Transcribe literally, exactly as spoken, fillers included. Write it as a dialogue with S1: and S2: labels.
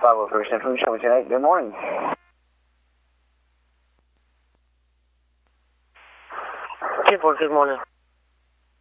S1: five oh three Central, seven ten eight, good morning.
S2: Good morning.